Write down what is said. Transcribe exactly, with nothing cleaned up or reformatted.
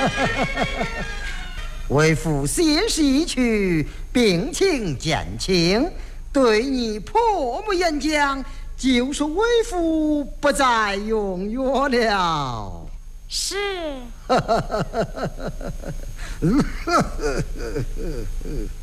为父先逝去，病情渐轻，对你破目演讲，就是为父不再踊跃了。 是。